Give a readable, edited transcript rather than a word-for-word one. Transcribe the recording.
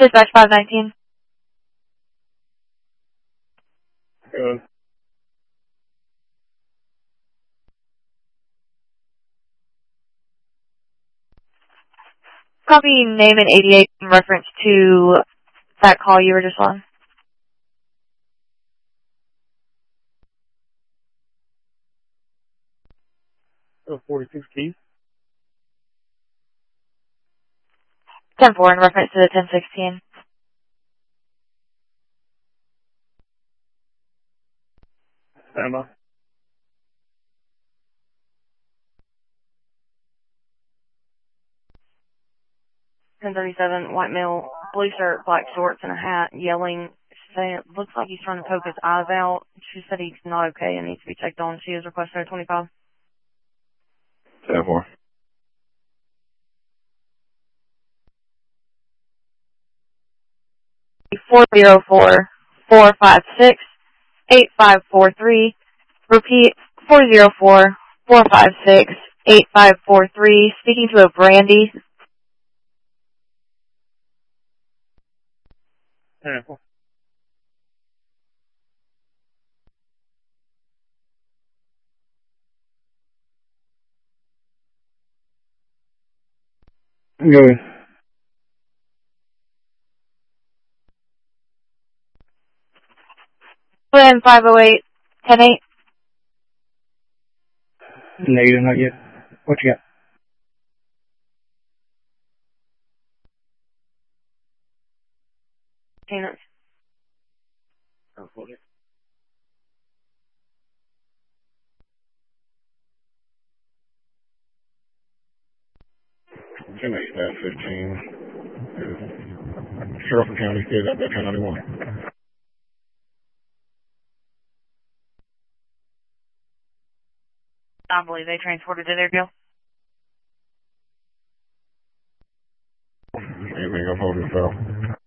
Dispatch 519. Good. Copy name and 88 in reference to that call you were just on. 46 Keys. 10-4 in reference to the 1016. Stand by. 1037, white male, blue shirt, black shorts, and a hat, yelling, saying it looks like he's trying to poke his eyes out. She said he's not okay and needs to be checked on. She is requesting a 25. 10-4. Four zero four 456 8543. Repeat 404 456 8543. Speaking to a Brandy. 10-4. Good. Plan 508 108. Negative, not yet. What you got? Peanuts. Can I that 15? Sheriff and County State up at 1091. I believe they transported to their jail. Anything I've hold yourself.